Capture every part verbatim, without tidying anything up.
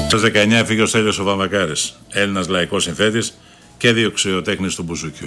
Στις δεκαεννιά έφυγε ο Στέλιος ο Βαμβακάρης, Έλληνας λαϊκός συνθέτης και διοξιοτέχνης του μπουζούκιου.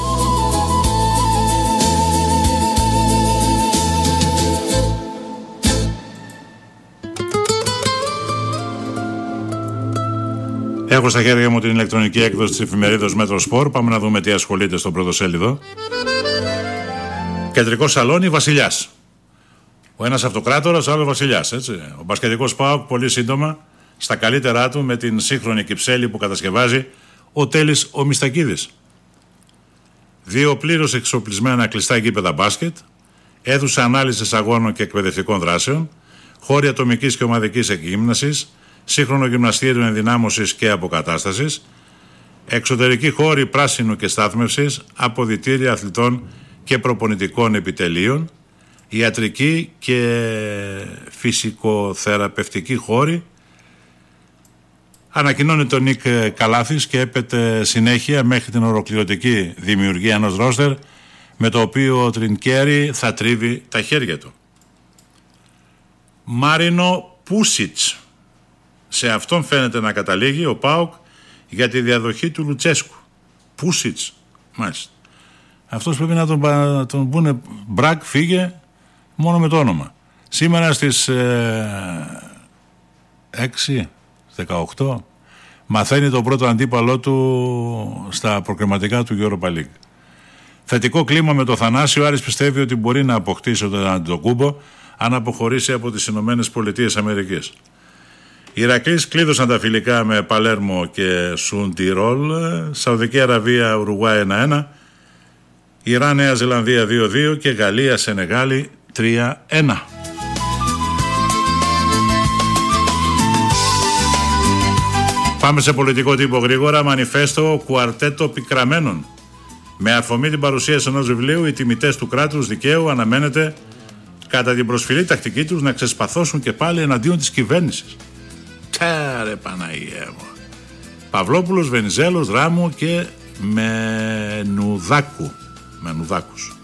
Έχω στα χέρια μου την ηλεκτρονική έκδοση της εφημερίδας Μέτρο Σπορ. Πάμε να δούμε τι ασχολείται στο πρωτοσέλιδο. Κεντρικό σαλόνι, Βασιλιάς. Ο ένας αυτοκράτορας, ο άλλος Βασιλιάς. Έτσι. Ο μπασκετικός ΠΑΟΚ πολύ σύντομα στα καλύτερά του με την σύγχρονη κυψέλη που κατασκευάζει ο Τέλης ο Μιστακίδης. Δύο πλήρως εξοπλισμένα κλειστά γήπεδα μπάσκετ, αίθουσα ανάλυσης αγώνων και εκπαιδευτικών δράσεων, χώροι ατομικής και ομαδικής εκγύμνασης, σύγχρονο γυμναστήριο ενδυνάμωσης και αποκατάστασης, εξωτερική χώροι πράσινου και στάθμευσης, αποδυτήρια αθλητών και προπονητικών επιτελείων, ιατρική και φυσικοθεραπευτική χώροι. Ανακοινώνει τον Νίκ Καλάθης και έπεται συνέχεια μέχρι την ολοκληρωτική δημιουργία ενός ρόστερ με το οποίο ο Τρινκέρι θα τρίβει τα χέρια του. Μάρινο Πούσιτς. Σε αυτόν φαίνεται να καταλήγει ο ΠΑΟΚ για τη διαδοχή του Λουτσέσκου. Πούσιτς, μάλιστα. Αυτός πρέπει να τον, να τον πούνε μπρακ, φύγε, μόνο με το όνομα. Σήμερα στις ε, έξι δεκαοκτώ μαθαίνει το πρώτο αντίπαλό του στα προκριματικά του Europa League. Θετικό κλίμα με το Θανάσιο. Άρης πιστεύει ότι μπορεί να αποκτήσει τον Αντετοκούμπο αν αποχωρήσει από τις Ηνωμένες Πολιτείες Αμερικής. Οι Ηρακλείς κλείδωσαν τα φιλικά με Παλέρμο και Σουντιρόλ. Σαουδική Αραβία Ουρουγουάη ένα ένα. Ιράν Νέα Ζηλανδία δύο δύο και Γαλλία Σενεγάλη τρία ένα. Πάμε σε πολιτικό τύπο γρήγορα. Μανιφέστο κουαρτέτο πικραμένων. Με αφορμή την παρουσίαση ενός βιβλίου, οι τιμητές του κράτους δικαίου αναμένεται κατά την προσφυλή τακτική τους να ξεσπαθώσουν και πάλι εναντίον της κυβέρνησης. Τέρε Παναγία μου. Παυλόπουλος, Βενιζέλος, Ράμου και Μενουδάκου. Μενουδάκους.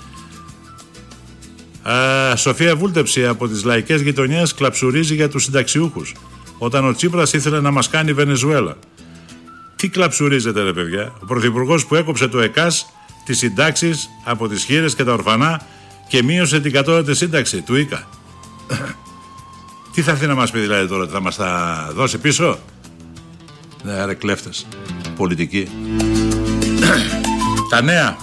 Α, Σοφία Βούλτεψη από τις λαϊκές γειτονιές κλαψουρίζει για τους συνταξιούχους. Όταν ο Τσίπρας ήθελε να μας κάνει Βενεζουέλα. Τι κλαψουρίζετε ρε παιδιά? Ο πρωθυπουργός που έκοψε το ΕΚΑΣ, τις συντάξεις από τις χήρες και τα ορφανά και μείωσε την κατώτατη σύνταξη του ΙΚΑ. Τι θα έρθει να μας πει δηλαδή τώρα, θα μας τα δώσει πίσω? Ναι ρε κλέφτες, πολιτικοί. Τα νέα.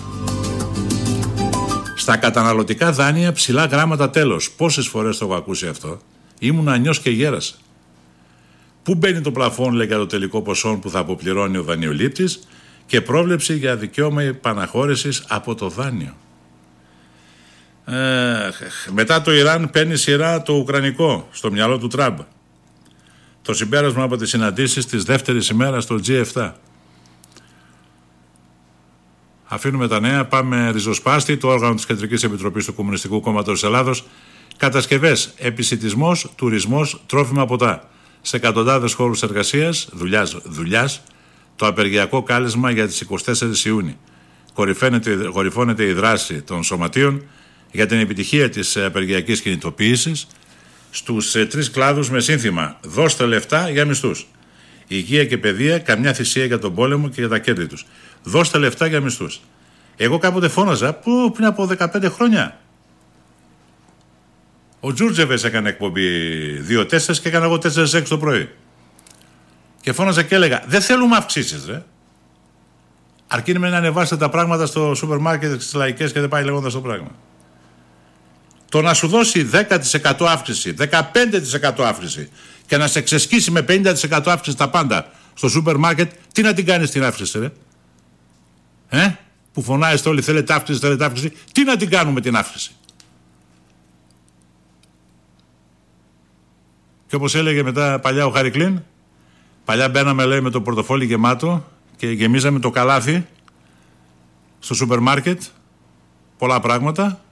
Στα καταναλωτικά δάνεια ψηλά γράμματα τέλος. Πόσες φορές το έχω ακούσει αυτό? Ήμουν ανιός και γέρασα. Πού μπαίνει το πλαφόν, λέει, για το τελικό ποσό που θα αποπληρώνει ο δανειολήπτης και πρόβλεψη για δικαίωμα επαναχώρησης από το δάνειο. Ε, μετά το Ιράν παίρνει σειρά το Ουκρανικό στο μυαλό του Τραμπ. Το συμπέρασμα από τις συναντήσεις της δεύτερης ημέρας στο τζι επτά. Αφήνουμε τα νέα, πάμε ριζοσπάστη, το όργανο της Κεντρικής Επιτροπής του Κομμουνιστικού Κόμματος της Ελλάδος. Κατασκευές, επισιτισμός, τουρισμός, τρόφιμα ποτά. Σε εκατοντάδες χώρους εργασίας, δουλειάς, δουλειάς, το απεργιακό κάλεσμα για τις εικοστή τέταρτη Ιούνιου. Κορυφώνεται η δράση των σωματείων για την επιτυχία της απεργιακής κινητοποίησης στους ε, τρεις κλάδους με σύνθημα «Δώστε λεφτά για μισθούς». Υγεία και παιδεία, καμιά θυσία για τον πόλεμο και για τα κέρδη τους. Δώστε λεφτά για μισθούς. Εγώ κάποτε φώναζα που πριν από δεκαπέντε χρόνια. Ο Τζούρτζεβες έκανε εκπομπή δύο τέσσερα και έκανα εγώ τέσσερα έξι το πρωί. Και φώναζα και έλεγα δεν θέλουμε αυξήσεις ρε. Αρκεί με να ανεβάσετε τα πράγματα στο σούπερ μάρκετ στις λαϊκές και δεν πάει λέγοντας το πράγμα. Το να σου δώσει δέκα τοις εκατό αύξηση, δεκαπέντε τοις εκατό αύξηση και να σε ξεσκίσει με πενήντα τοις εκατό αύξηση τα πάντα στο σούπερ μάρκετ, τι να την κάνεις την αύξηση ρε? Ε? Που φωνάζετε όλοι θέλετε αύξηση, θέλετε αύξηση, τι να την κάνουμε την αύξηση? Και όπως έλεγε μετά παλιά ο Χαρικλίν, παλιά μπαίναμε λέει με το πορτοφόλι γεμάτο και γεμίζαμε το καλάθι στο σούπερ μάρκετ, πολλά πράγματα,